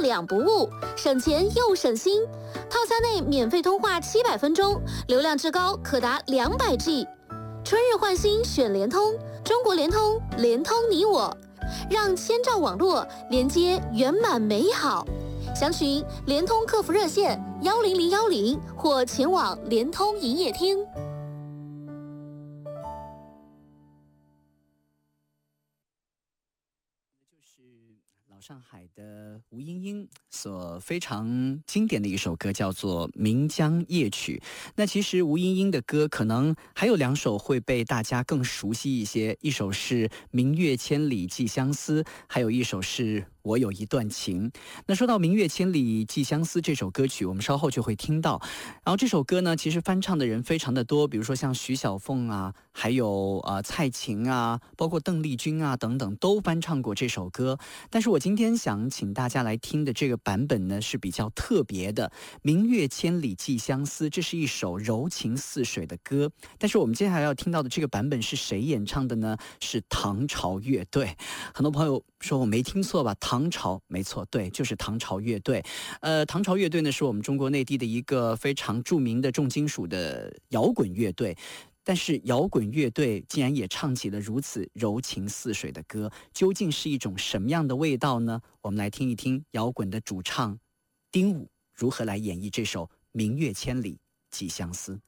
两不误，省钱又省心。套餐内免费通话700分钟，流量至高可达200G。春日换新选联通，中国联通，联通你我，让千兆网络连接圆满美好。详询联通客服热线10010或前往联通营业厅。 老上海的吴莺莺所非常经典的一首歌叫做《岷江夜曲》。那其实吴莺莺的歌可能还有2首会被大家更熟悉一些，一首是《明月千里寄相思》，还有一首是我有一段情。那说到《明月千里寄相思》这首歌曲，我们稍后就会听到。然后这首歌呢，其实翻唱的人非常的多，比如说像徐小凤啊，还有蔡琴啊，包括邓丽君啊等等，都翻唱过这首歌。但是我今天想请大家来听的这个版本呢，是比较特别的，《明月千里寄相思》，这是一首柔情似水的歌。但是我们接下来要听到的这个版本是谁演唱的呢？是唐朝乐队。很多朋友说我没听错吧？唐朝，没错，对，就是唐朝乐队。唐朝乐队呢，是我们中国内地的一个非常著名的重金属的摇滚乐队。但是摇滚乐队竟然也唱起了如此柔情似水的歌，究竟是一种什么样的味道呢？我们来听一听摇滚的主唱丁武如何来演绎这首《明月千里寄相思》。